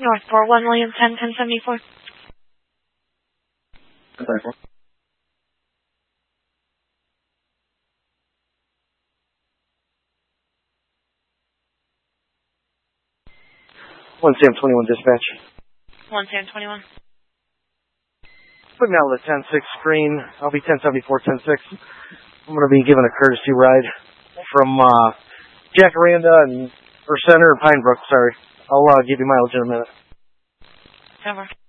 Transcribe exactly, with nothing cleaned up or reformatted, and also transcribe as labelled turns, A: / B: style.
A: Northport one William ten ten seventy-four.
B: seventy-four. one Sam twenty-one dispatch.
A: one Sam twenty-one.
B: Putting out the ten six screen. I'll be ten seventy-four ten six. I'm going to be given a courtesy ride from uh, Jacaranda and or Center Pinebrook. Sorry, I'll uh, give you mileage in a minute.
A: Over.